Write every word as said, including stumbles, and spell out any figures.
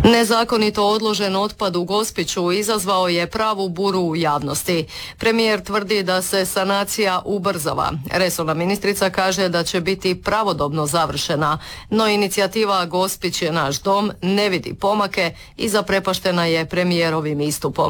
Nezakonito odložen otpad u Gospiću izazvao je pravu buru u javnosti. Premijer tvrdi da se sanacija ubrzava. Resorna ministrica kaže da će biti pravodobno završena, no inicijativa Gospić je naš dom ne vidi pomake i zaprepaštena je premijerovim istupom.